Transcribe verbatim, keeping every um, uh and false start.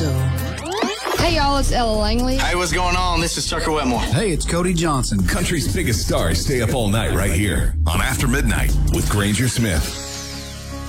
so. Hey, y'all, it's Ella Langley. Hey, what's going on? This is Tucker Wetmore. Hey, it's Cody Johnson. Country's biggest stars stay up all night right here on After Midnight with Granger Smith.